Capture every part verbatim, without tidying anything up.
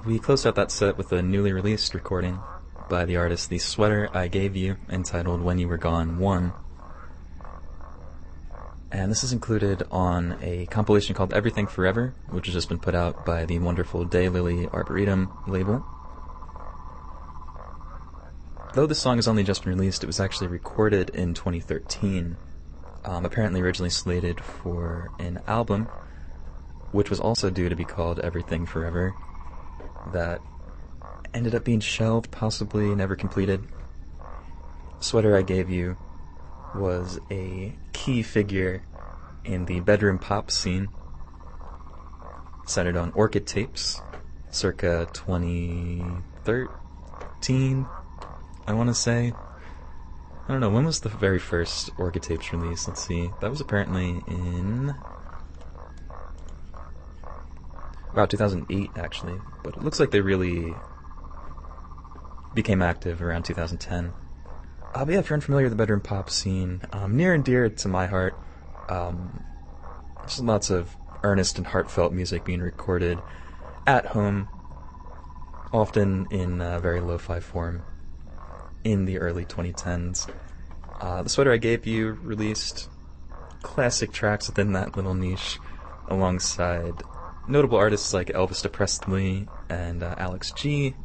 We closed out that set with a newly released recording by the artist The Sweater I Gave You, entitled When You Were Gone one. And this is included on a compilation called Everything Forever, which has just been put out by the wonderful Daylily Arboretum label. Though this song has only just been released, it was actually recorded in twenty thirteen, um, apparently originally slated for an album, which was also due to be called Everything Forever, that ended up being shelved, possibly never completed. Sweater I Gave You was a key figure in the bedroom pop scene, centered on Orchid Tapes, circa twenty thirteen, I want to say. I don't know, when was the very first Orchid Tapes released? Let's see. That was apparently in about two thousand eight, actually. But it looks like they really became active around two thousand ten. Uh, but yeah, if you're unfamiliar with the bedroom pop scene, um, near and dear to my heart. Um, there's lots of earnest and heartfelt music being recorded at home, often in uh, very lo-fi form, in the early twenty tens. Uh, the Sweater I Gave You released classic tracks within that little niche, alongside notable artists like Elvis Presley and uh, Alex G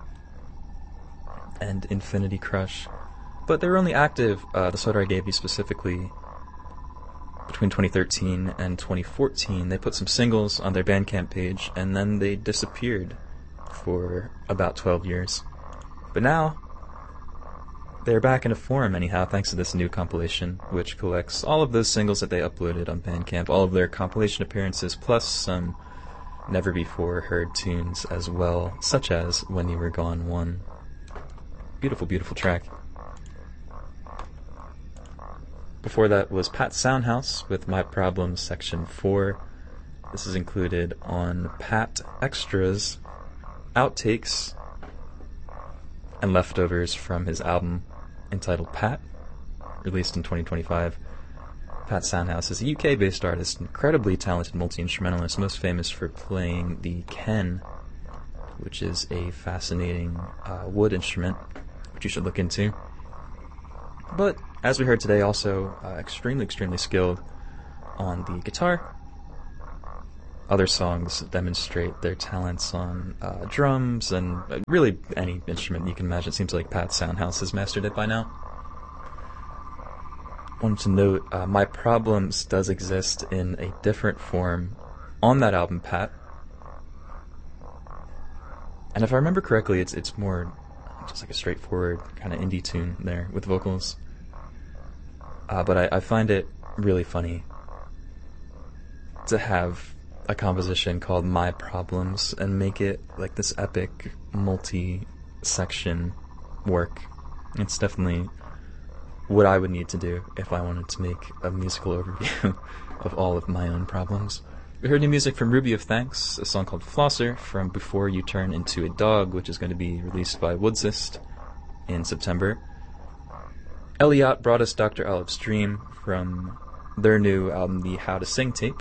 and Infinity Crush. But they were only active, uh, the Sweater I Gave You specifically, between twenty thirteen and twenty fourteen. They put some singles on their Bandcamp page, and then they disappeared for about twelve years. But now, they're back into form anyhow, thanks to this new compilation, which collects all of those singles that they uploaded on Bandcamp, all of their compilation appearances, plus some never-before-heard tunes as well, such as When You Were Gone one. Beautiful, beautiful track. Before that was Pat Soundhouse with My Problems Section four. This is included on Pat Extras, Outtakes, and Leftovers from his album entitled Pat, released in twenty twenty-five. Pat Soundhouse is a U K-based artist, incredibly talented multi-instrumentalist, most famous for playing the Ken, which is a fascinating uh, wood instrument, which you should look into. But, as we heard today, also uh, extremely, extremely skilled on the guitar. Other songs demonstrate their talents on uh, drums and uh, really any instrument you can imagine. It seems like Pat Soundhouse has mastered it by now. Wanted to note, uh, My Problems does exist in a different form on that album, Pat. And if I remember correctly, it's it's more just like a straightforward kind of indie tune there with vocals. Uh, but I, I find it really funny to have a composition called My Problems and make it like this epic multi-section work. It's definitely what I would need to do if I wanted to make a musical overview of all of my own problems. We heard new music from Ruby of Thanks, a song called Flosser from Before You Turn Into a Dog, which is going to be released by Woodsist in September. Elliot brought us Doctor Olive's Dream from their new album, the How to Sing tape.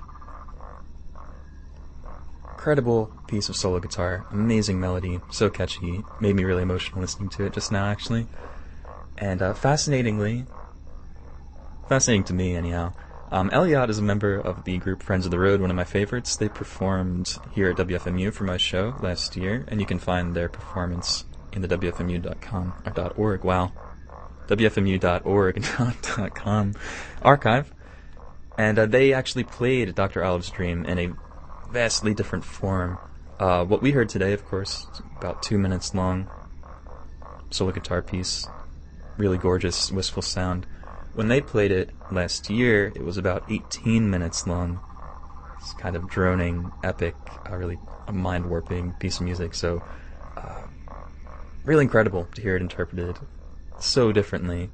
Incredible piece of solo guitar, amazing melody, so catchy, made me really emotional listening to it just now, actually. And uh, fascinatingly, fascinating to me anyhow, um, Elliot is a member of the group Friends of the Road, one of my favorites. They performed here at W F M U for my show last year, and you can find their performance in the W F M U dot com, or .org, wow, W F M U dot org dot com archive. And uh, they actually played Doctor Olive's Dream in a vastly different form. Uh, what we heard today, of course, about two minutes long, solo guitar piece, really gorgeous, wistful sound. When they played it last year, it was about eighteen minutes long. It's kind of droning, epic, uh, really a mind-warping piece of music. So, uh, really incredible to hear it interpreted so differently.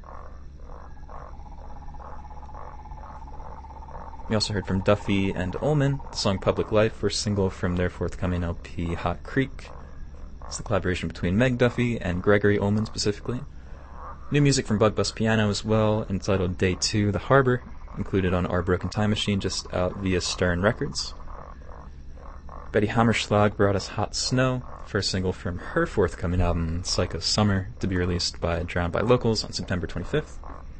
We also heard from Duffy and Ullman, the song Public Life, first single from their forthcoming L P Hot Creek. It's the collaboration between Meg Duffy and Gregory Ullman specifically. New music from Bug Bus Piano as well, entitled Day two, The Harbor, included on Our Broken Time Machine, just out via Stern Records. Betty Hammerschlag brought us Hot Snow, first single from her forthcoming album, Psycho Summer, to be released by Drowned by Locals on September twenty-fifth.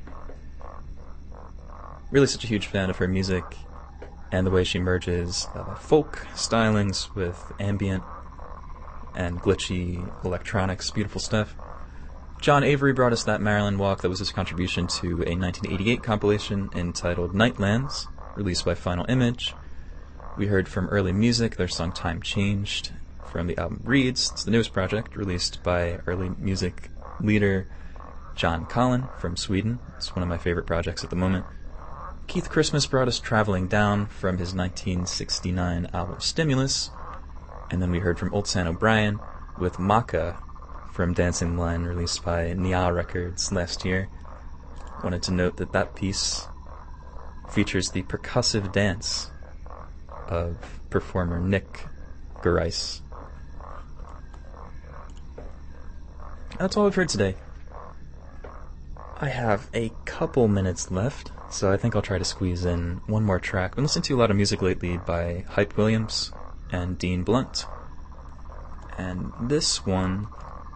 Really such a huge fan of her music, and the way she merges uh, folk stylings with ambient and glitchy electronics, beautiful stuff. John Avery brought us That Maryland Walk, that was his contribution to a nineteen eighty-eight compilation entitled Nightlands, released by Final Image. We heard from Early Music, their song Time Changed, from the album Reeds. It's the newest project, released by Early Music leader John Collin from Sweden. It's one of my favorite projects at the moment. Keith Christmas brought us Traveling Down from his nineteen sixty-nine album Stimulus. And then we heard from Old San O'Brien with Maka from Dancing the Line, released by Nia Records last year. Wanted to note that that piece features the percussive dance of performer Nick Garais. That's all I've heard today. I have a couple minutes left, so I think I'll try to squeeze in one more track. I've been listening to a lot of music lately by Hype Williams and Dean Blunt. And this one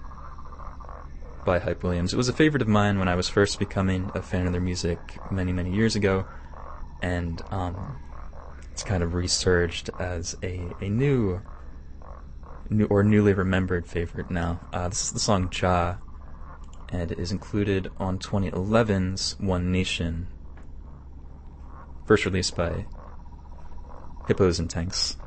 by Hype Williams, it was a favorite of mine when I was first becoming a fan of their music many, many years ago. And um, it's kind of resurged as a, a new, new or newly remembered favorite now. Uh, this is the song Ja, and it is included on twenty eleven's One Nation, first released by Hippos and Tanks.